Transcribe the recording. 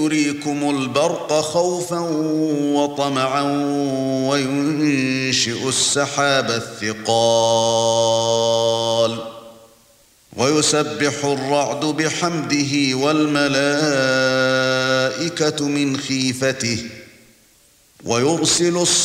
يريكم البرق خوفا وطمعا وينشئ السحاب الثقال ويسبح الرعد بحمده والملائكة من خيفته ويرسل